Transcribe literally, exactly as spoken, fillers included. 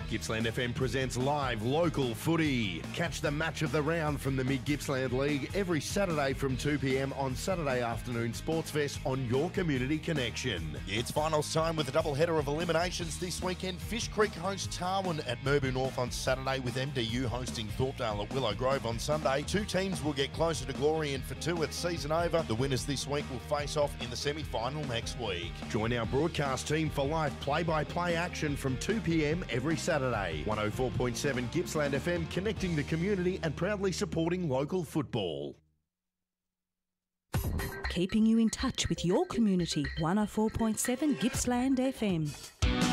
Gippsland F M presents live local footy. Catch the match of the round from the Mid-Gippsland League every Saturday from two p m on Saturday afternoon Sports Fest on your Community Connection. It's finals time with a double header of eliminations this weekend. Fish Creek hosts Tarwin at Merbu North on Saturday, with M D U hosting Thorpedale at Willow Grove on Sunday. Two teams will get closer to glory, and for two at season over, the winners this week will face off in the semi-final next week. Join our broadcast team for live play-by-play action from two p m every Saturday. one oh four point seven Gippsland F M, connecting the community and proudly supporting local football. Keeping you in touch with your community. one oh four point seven Gippsland F M.